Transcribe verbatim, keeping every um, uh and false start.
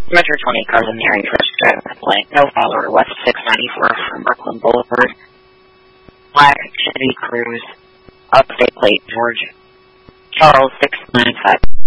Metro twenty, Carlin Mary, First Drive, Blank, no follower, West six ninety-four from Brooklyn Boulevard. Black Chevy Cruise, upstate plate, George Charles six nine five.